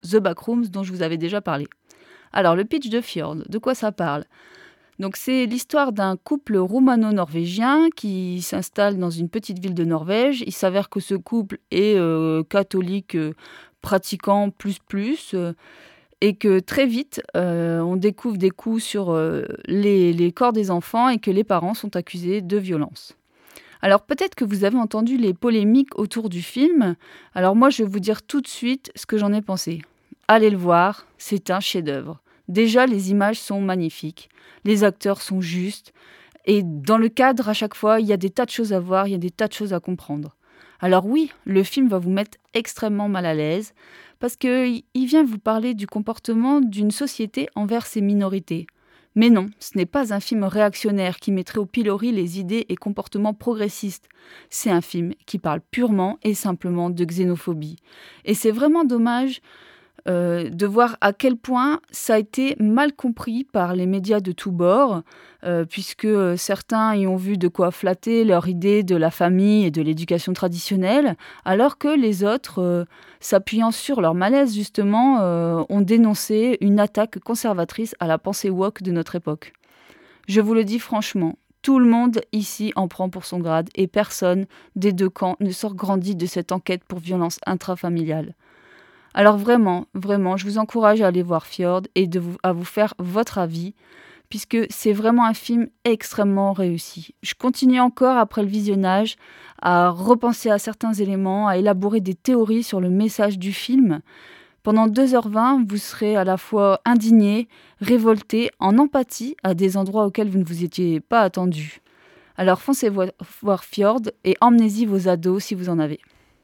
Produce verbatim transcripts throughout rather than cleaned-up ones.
The Backrooms dont je vous avais déjà parlé. Alors, le pitch de Fjord, de quoi ça parle ? Donc, c'est l'histoire d'un couple roumano-norvégien qui s'installe dans une petite ville de Norvège. Il s'avère que ce couple est euh, catholique euh, pratiquant plus plus euh, et que très vite, euh, on découvre des coups sur euh, les, les corps des enfants et que les parents sont accusés de violence. Alors peut-être que vous avez entendu les polémiques autour du film. Alors moi, je vais vous dire tout de suite ce que j'en ai pensé. Allez le voir, c'est un chef-d'œuvre. Déjà, les images sont magnifiques, les acteurs sont justes, et dans le cadre, à chaque fois, il y a des tas de choses à voir, il y a des tas de choses à comprendre. Alors oui, le film va vous mettre extrêmement mal à l'aise, parce qu'il vient vous parler du comportement d'une société envers ses minorités. Mais non, ce n'est pas un film réactionnaire qui mettrait au pilori les idées et comportements progressistes. C'est un film qui parle purement et simplement de xénophobie. Et c'est vraiment dommage euh, de voir à quel point ça a été mal compris par les médias de tous bords, euh, puisque euh, certains y ont vu de quoi flatter leur idée de la famille et de l'éducation traditionnelle, alors que les autres, euh, s'appuyant sur leur malaise justement, euh, ont dénoncé une attaque conservatrice à la pensée woke de notre époque. Je vous le dis franchement, tout le monde ici en prend pour son grade et personne des deux camps ne sort grandi de cette enquête pour violence intrafamiliale. Alors vraiment, vraiment, je vous encourage à aller voir Fjord et de vous, à vous faire votre avis, puisque c'est vraiment un film extrêmement réussi. Je continue encore, après le visionnage, à repenser à certains éléments, à élaborer des théories sur le message du film. Pendant deux heures vingt, vous serez à la fois indigné, révolté, en empathie à des endroits auxquels vous ne vous étiez pas attendu. Alors foncez voir Fjord et emmenez-y vos ados si vous en avez.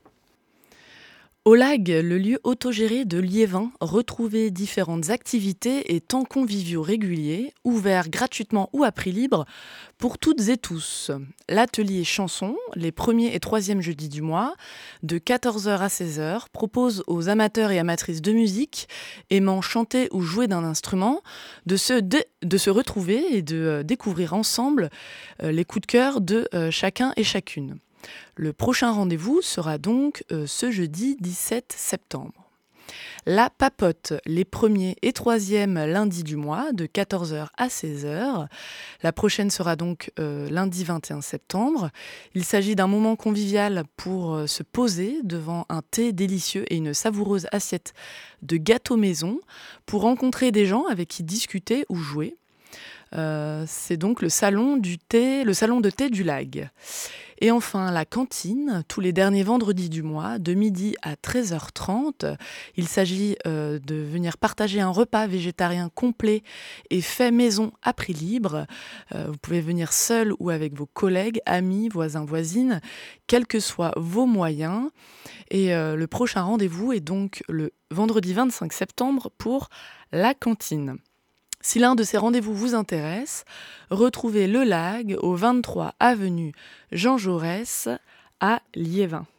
Au Lag, le lieu autogéré de Liévin, retrouvez différentes activités et temps conviviaux réguliers, ouverts gratuitement ou à prix libre pour toutes et tous. L'atelier chanson, les premiers et troisièmes jeudis du mois, de quatorze heures à seize heures, propose aux amateurs et amatrices de musique aimant chanter ou jouer d'un instrument de se, de, de se retrouver et de euh, découvrir ensemble euh, les coups de cœur de euh, chacun et chacune. Le prochain rendez-vous sera donc euh, ce jeudi dix-sept septembre. La Papote, les premiers et troisièmes lundis du mois, de quatorze heures à seize heures. La prochaine sera donc euh, lundi vingt et un septembre. Il s'agit d'un moment convivial pour euh, se poser devant un thé délicieux et une savoureuse assiette de gâteau maison, pour rencontrer des gens avec qui discuter ou jouer. Euh, c'est donc le salon du thé, le salon de thé du Lag. Et enfin, la cantine, tous les derniers vendredis du mois, de midi à treize heures trente. Il s'agit euh, de venir partager un repas végétarien complet et fait maison à prix libre. Euh, vous pouvez venir seul ou avec vos collègues, amis, voisins, voisines, quels que soient vos moyens. Et euh, le prochain rendez-vous est donc le vendredi vingt-cinq septembre pour la cantine. Si l'un de ces rendez-vous vous intéresse, retrouvez le Lag au vingt-trois avenue Jean Jaurès à Liévin.